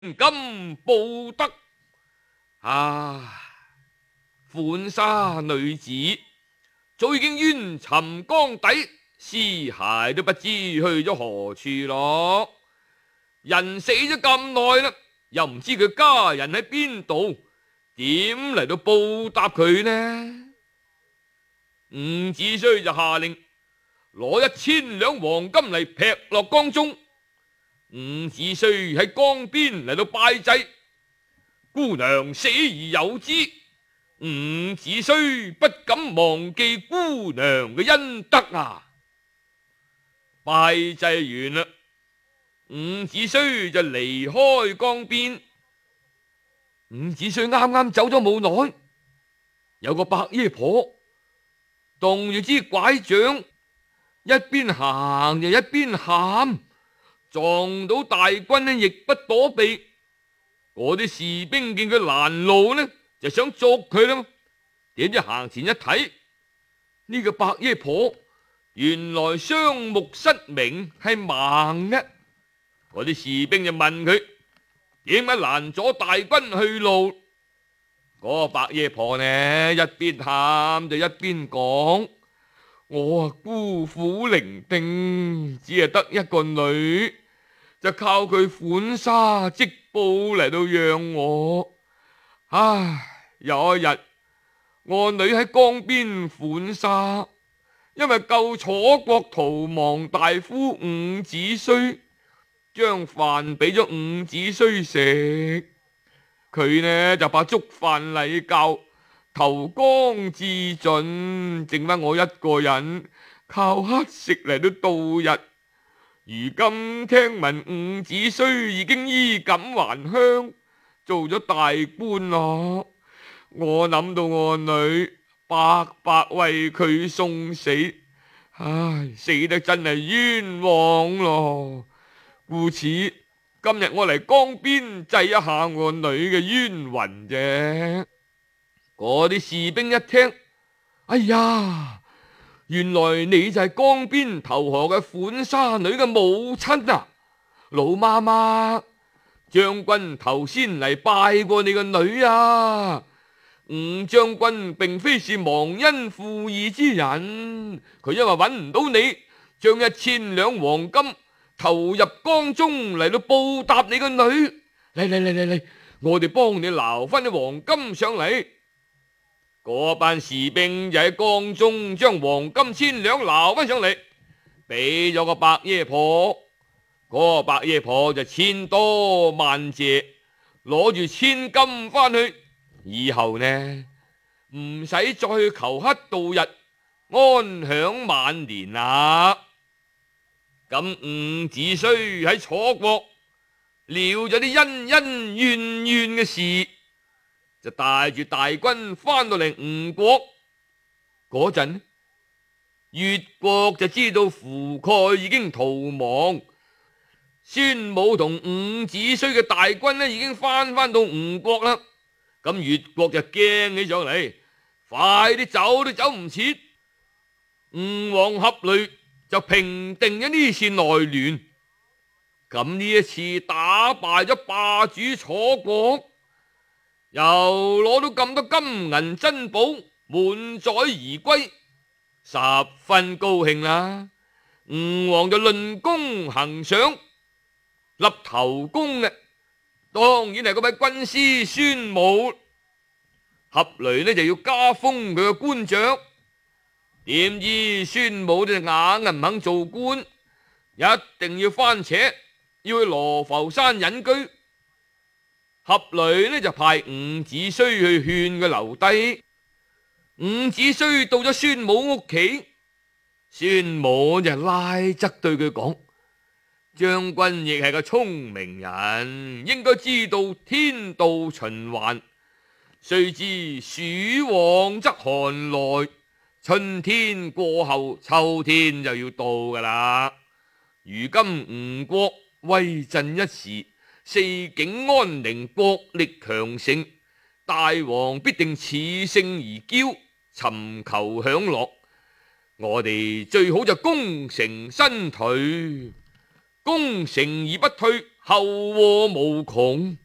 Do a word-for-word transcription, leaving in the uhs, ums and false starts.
敢報德。啊！浣紗女子早已經冤沉江底，屍骸都不知去咗何處咯。人死咗咁耐啦，又唔知佢家人喺邊度，點嚟到報答佢呢？伍子胥就下令攞一千兩黃金嚟劈落江中。伍子胥喺江邊嚟到拜祭，姑娘死而有之。伍子胥不敢忘記姑娘嘅恩德啊！拜祭完啦，伍子胥就離開江邊。伍子胥啱啱走咗冇耐，有個白爺婆動住支拐杖，一邊行就一邊喊，撞到大軍呢，亦不躲避。嗰啲士兵見佢攔路呢，就想捉佢啦。點知行前一睇，呢個白爺婆原來雙目失明，係盲嘅。嗰啲士兵就問佢點解攔咗大軍去路。嗰個白爺婆呢，一邊喊就一邊講：我啊孤苦伶仃，只係得一個女，就靠佢浣紗織布嚟到養我。唉，有一日我女喺江邊浣紗，因為救楚國逃亡大夫伍子胥，將飯俾咗伍子胥食，佢呢就把粥飯禮教，投江自盡，剩翻我一個人靠乞食嚟到度日。如今聽聞伍子胥已經衣錦還鄉，做咗大官咯。我諗到我女白白為佢送死，唉，死得真係冤枉咯。故此今日我嚟江邊祭一下我女嘅冤魂啫。嗰啲士兵一聽，哎呀，原來你就係江邊投河嘅浣紗女嘅母親啊！老媽媽，將軍頭先嚟拜過你個女啊！伍將軍並非是忘恩負義之人，佢因為揾唔到你，將一千兩黃金投入江中嚟到報答你個女。嚟嚟嚟嚟嚟，我哋幫你撈翻啲黃金上嚟。嗰班士兵就喺江中將黃金千兩撈翻上嚟，俾咗個白爺婆。嗰個白爺婆就千多萬謝，攞住千金翻去。以後呢，唔使再去求乞度日，安享晚年啦。咁伍子胥喺楚國了咗啲恩恩怨怨嘅事，就帶住大軍翻到嚟吳國。嗰陣，越國就知道扈蓋已經逃亡，孫武同伍子胥嘅大軍呢已經翻翻到吳國啦。咁越國就驚起上嚟，快啲走都走唔切。吳王闔閭就平定咗呢次內亂。咁呢一次打敗咗霸主楚國，又攞到咁多金銀珍寶，滿載而歸，十分高興啦。吳王就論功行賞，立頭功嘅當然係嗰位軍師孫武。闔閭呢就要加封佢嘅官爵，點知孫武就硬係唔肯做官，一定要翻扯，要去羅浮山隱居。闔閭呢就派伍子胥去勸佢留低。伍子胥到咗孫武屋企，孫武就拉側對佢講：將軍亦係個聰明人，應該知道天道循環，須知暑往則寒來，春天過後秋天就要到噶啦。如今吳國威震一時，四境安寧，國力強盛，大王必定恃勝而驕，尋求享樂。我哋最好就功成身退，功成而不退， 後禍無窮。